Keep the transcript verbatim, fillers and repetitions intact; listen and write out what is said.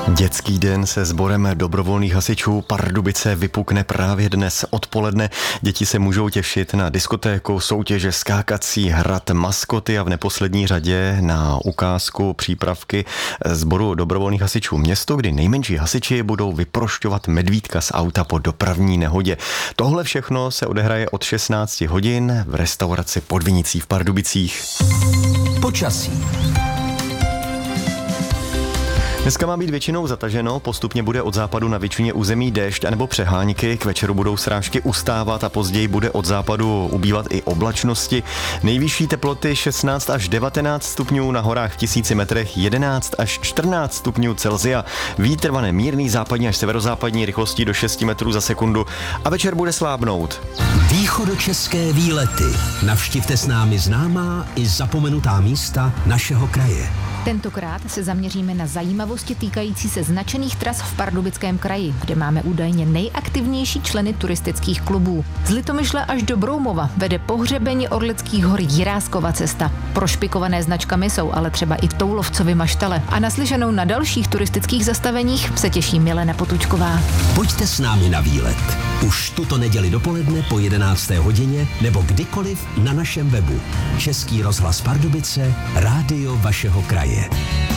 Dětský den se sborem dobrovolných hasičů Pardubice vypukne právě dnes odpoledne. Děti se můžou těšit na diskotéku, soutěže, skákací hrad, maskoty a v neposlední řadě na ukázku přípravky sboru dobrovolných hasičů Město, kdy nejmenší hasiči budou vyprošťovat medvídka z auta po dopravní nehodě. Tohle všechno se odehraje od šestnáct hodin v restauraci Pod Vinicí v Pardubicích. Počasí. Dneska má být většinou zataženo, postupně bude od západu na většině území déšť anebo přehánky, k večeru budou srážky ustávat a později bude od západu ubývat i oblačnosti. Nejvyšší teploty šestnáct až devatenáct stupňů, na horách v tisíci metrech jedenáct až čtrnáct stupňů Celsia. Vítr vane mírný západní až severozápadní rychlostí do šesti metrů za sekundu a večer bude slábnout. Východočeské výlety. Navštivte s námi známá i zapomenutá místa našeho kraje. Tentokrát se zaměříme na zajímavosti týkající se značených tras v Pardubickém kraji, kde máme údajně nejaktivnější členy turistických klubů. Z Litomyšle až do Broumova vede pohřebení Orlických hor Jiráskova cesta. Prošpikované značkami jsou ale třeba i Toulovcovy maštale. A naslyšenou na dalších turistických zastaveních se těší Milena Potůčková. Pojďte s námi na výlet. Už tuto neděli dopoledne po jedenácté hodině nebo kdykoliv na našem webu. Český rozhlas Pardubice, rádio vašeho kraje.